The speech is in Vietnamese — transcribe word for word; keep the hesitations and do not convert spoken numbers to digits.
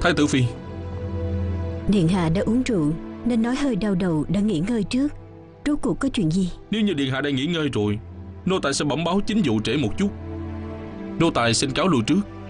Thái tử phi, Điện hạ đã uống rượu nên nói hơi đau đầu, đã nghỉ ngơi trước. Rốt cuộc có chuyện gì? nếu như điện hạ đã nghỉ ngơi rồi, nô tài sẽ bẩm báo chính vụ trễ một chút. Nô tài xin cáo lui trước.